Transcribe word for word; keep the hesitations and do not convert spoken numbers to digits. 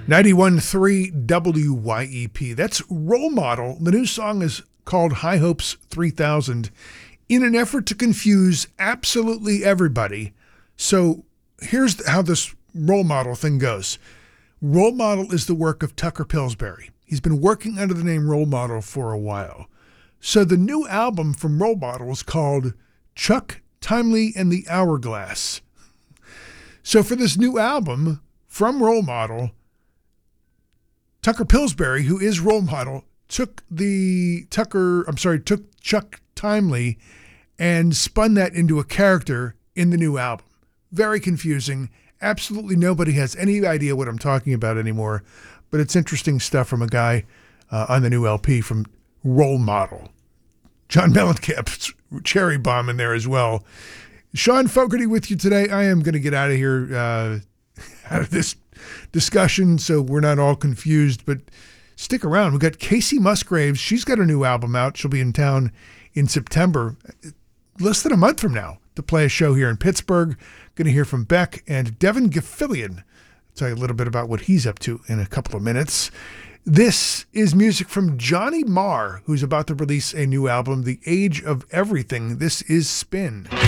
ninety-one point three W Y E P. That's Role Model. The new song is called High Hopes three thousand in an effort to confuse absolutely everybody. So here's how this Role Model thing goes. Role Model is the work of Tucker Pillsbury. He's been working under the name Role Model for a while. So the new album from Role Model is called Chuck Timely and the Hourglass. So for this new album from Role Model, Tucker Pillsbury, who is Role Model, took the Tucker, I'm sorry, took Chuck Timely and spun that into a character in the new album. Very confusing. Absolutely nobody has any idea what I'm talking about anymore, but it's interesting stuff from a guy uh, on the new L P from Role Model. John Mellencamp's Cherry Bomb in there as well. Sean Fogarty with you today. I am going to get out of here, uh, out of this discussion so we're not all confused, but stick around. We've got Casey Musgraves. She's got a new album out. She'll be in town in September, less than a month from now, to play a show here in Pittsburgh. Going to hear from Beck and Devin Gafillion. I'll tell you a little bit about what he's up to in a couple of minutes. This is music from Johnny Marr, who's about to release a new album, The Age of Everything. This is Spin.